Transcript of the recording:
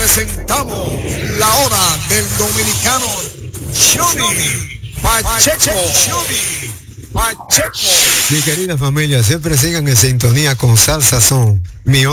presentamos la hora del dominicano Johnny Pacheco. Mi querida familia, siempre sigan en sintonía con Salsa Son. Mi